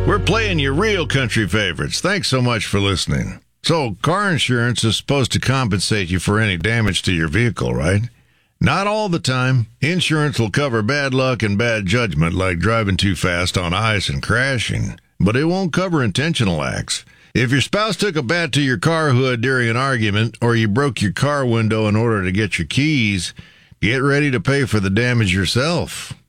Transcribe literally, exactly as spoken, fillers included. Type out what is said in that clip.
We're playing your real country favorites. Thanks so much for listening. So, car insurance is supposed to compensate you for any damage to your vehicle, right? Not all the time. Insurance will cover bad luck and bad judgment, like driving too fast on ice and crashing, but it won't cover intentional acts. If your spouse took a bat to your car hood during an argument, or you broke your car window in order to get your keys, get ready to pay for the damage yourself.